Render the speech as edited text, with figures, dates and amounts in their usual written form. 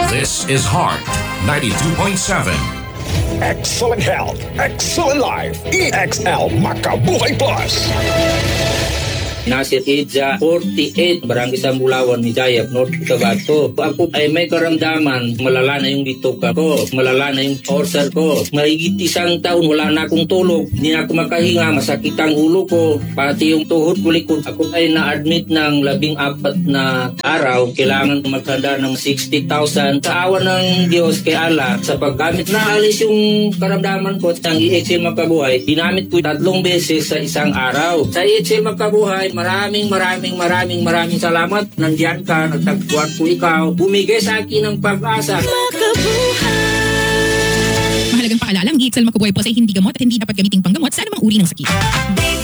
This is Heart 92.7. Excellent health, excellent life. EXL Makabuhay Plus. Nasir Idza, 48, Barangay Sambulawan, Mijayap, North Cotabato. Ako ay may karamdaman, malala na yung bituka ko, malala na yung ulcer ko. Mahigit 1 taon, wala na akong tulog, hindi na ako makahinga, masakit ang ulo ko, pati yung tuhod ko likod. Ako ay na-admit ng 14 na araw, kailangan maghanda ng 60,000. Sa awa ng Diyos kay Allah, sa paggamit na alis yung karamdaman ko, ang EXL Makabuhay, ginamit ko 3 beses sa isang araw. Sa EXL Makabuhay, maraming salamat. Nandiyan ka, nagtagpuan ko ikaw. Bumigay sa akin ng pag-asa. Mahalagang paalala, ang EXL Makabuhay Plus ay hindi gamot at hindi dapat gamiting panggamot sa anumang uri ng sakit.